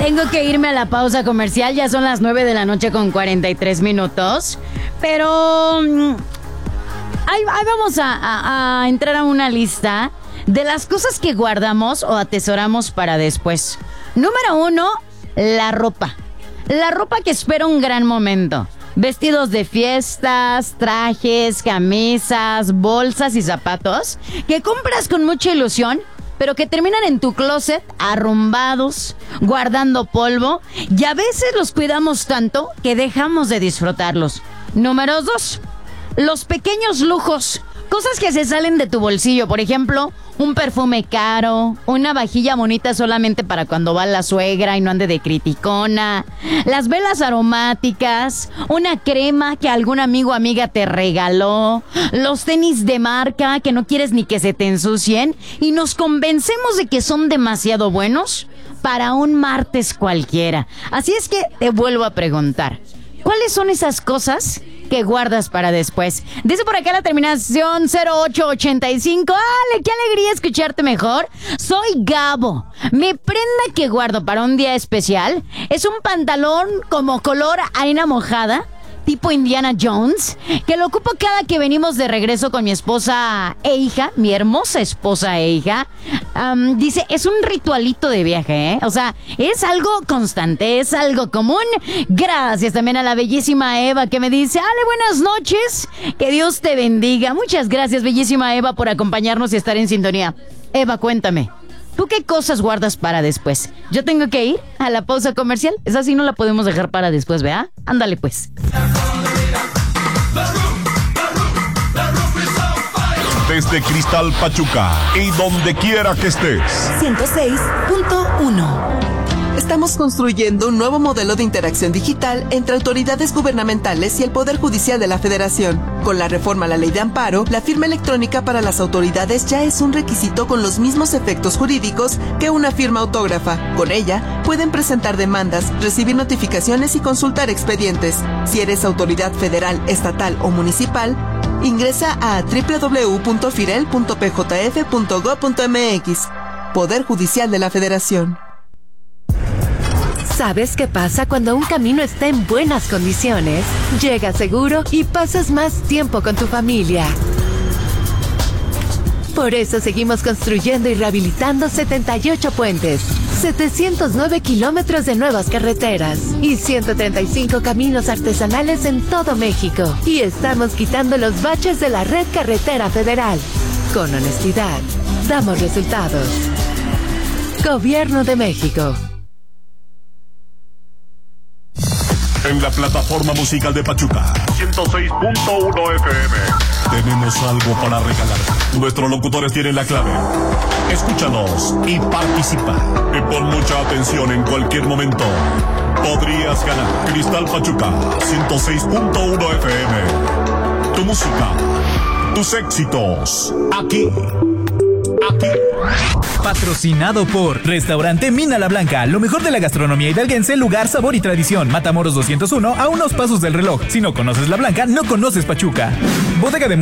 Tengo que irme a la pausa comercial, ya son las 9 de la noche con 43 minutos, pero ahí vamos a entrar a una lista de las cosas que guardamos o atesoramos para después. Número 1, la ropa. La ropa que espera un gran momento. Vestidos de fiestas, trajes, camisas, bolsas y zapatos que compras con mucha ilusión, pero que terminan en tu closet arrumbados, guardando polvo, y a veces los cuidamos tanto que dejamos de disfrutarlos. Número 2, los pequeños lujos. Cosas que se salen de tu bolsillo, por ejemplo, un perfume caro, una vajilla bonita solamente para cuando va la suegra y no ande de criticona, las velas aromáticas, una crema que algún amigo o amiga te regaló, los tenis de marca que no quieres ni que se te ensucien y nos convencemos de que son demasiado buenos para un martes cualquiera. Así es que te vuelvo a preguntar, ¿cuáles son esas cosas que guardas para después? Dice por acá la terminación 0885. ¡Ale, qué alegría escucharte mejor! Soy Gabo. Mi prenda que guardo para un día especial es un pantalón como color arena mojada, tipo Indiana Jones, que lo ocupo cada que venimos de regreso con mi esposa e hija, mi hermosa esposa e hija. Dice, es un ritualito de viaje, ¿eh? O sea, es algo constante, es algo común. Gracias también a la bellísima Eva que me dice, Ale, buenas noches, que Dios te bendiga. Muchas gracias, bellísima Eva, por acompañarnos y estar en sintonía. Eva, cuéntame, ¿tú qué cosas guardas para después? Yo tengo que ir a la pausa comercial. Esa sí no la podemos dejar para después, ¿verdad? Ándale pues. Desde Cristal Pachuca y donde quiera que estés. 106.1. Estamos construyendo un nuevo modelo de interacción digital entre autoridades gubernamentales y el Poder Judicial de la Federación. Con la reforma a la Ley de Amparo, la firma electrónica para las autoridades ya es un requisito con los mismos efectos jurídicos que una firma autógrafa. Con ella, pueden presentar demandas, recibir notificaciones y consultar expedientes. Si eres autoridad federal, estatal o municipal, ingresa a www.firel.pjf.gov.mx. Poder Judicial de la Federación. ¿Sabes qué pasa cuando un camino está en buenas condiciones? Llegas seguro y pasas más tiempo con tu familia. Por eso seguimos construyendo y rehabilitando 78 puentes, 709 kilómetros de nuevas carreteras y 135 caminos artesanales en todo México. Y estamos quitando los baches de la red carretera federal. Con honestidad, damos resultados. Gobierno de México. En la plataforma musical de Pachuca 106.1 FM tenemos algo para regalar. Nuestros locutores tienen la clave. Escúchanos y participa. Y pon mucha atención, en cualquier momento podrías ganar Cristal Pachuca 106.1 FM. Tu música, tus éxitos, aquí. Patrocinado por Restaurante Mina La Blanca, lo mejor de la gastronomía hidalguense, lugar, sabor y tradición. Matamoros 201, a unos pasos del reloj. Si no conoces La Blanca, no conoces Pachuca. Bodega de